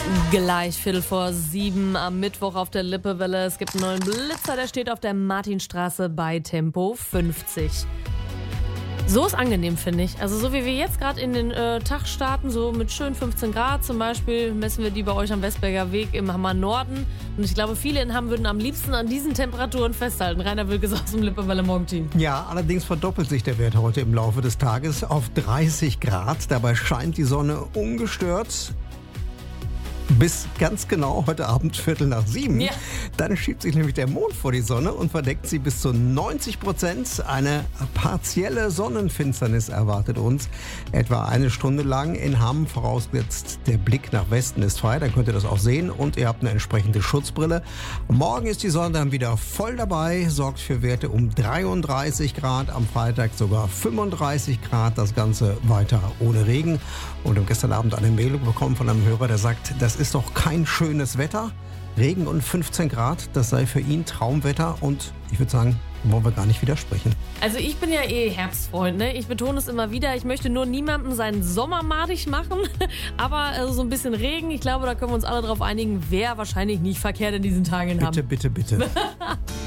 Gleich 6:45 am Mittwoch auf der Lippewelle. Es gibt einen neuen Blitzer, der steht auf der Martinstraße bei Tempo 50. So ist angenehm, finde ich. Also so wie wir jetzt gerade in den Tag starten, so mit schön 15 Grad zum Beispiel, messen wir die bei euch am Westberger Weg im Hammer Norden. Und ich glaube, viele in Hamm würden am liebsten an diesen Temperaturen festhalten. Rainer Wilkes aus dem Lippewelle Morgenteam. Ja, allerdings verdoppelt sich der Wert heute im Laufe des Tages auf 30 Grad. Dabei scheint die Sonne ungestört. Bis ganz genau heute Abend 6:45. Ja. Dann schiebt sich nämlich der Mond vor die Sonne und verdeckt sie bis zu 90%. Eine partielle Sonnenfinsternis erwartet uns. Etwa eine Stunde lang in Hamm, vorausgesetzt der Blick nach Westen ist frei. Dann könnt ihr das auch sehen und ihr habt eine entsprechende Schutzbrille. Morgen ist die Sonne dann wieder voll dabei, sorgt für Werte um 33 Grad. Am Freitag sogar 35 Grad. Das Ganze weiter ohne Regen. Und wir haben gestern Abend eine Mail bekommen von einem Hörer, der sagt, das ist doch kein schönes Wetter. Regen und 15 Grad, das sei für ihn Traumwetter. Und ich würde sagen, wollen wir gar nicht widersprechen. Also ich bin ja Herbstfreund, ne? Ich betone es immer wieder. Ich möchte nur niemandem seinen Sommer madig machen. Aber so ein bisschen Regen, ich glaube, da können wir uns alle drauf einigen, wäre wahrscheinlich nicht verkehrt in diesen Tagen haben. Bitte, bitte, bitte.